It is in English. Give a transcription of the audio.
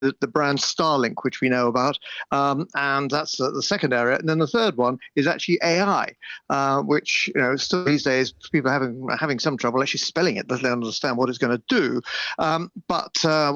the brand Starlink, which we know about, and that's the second area. And then the third one is actually AI, which still these days people are having some trouble actually spelling it, let alone understand what it's going to do. But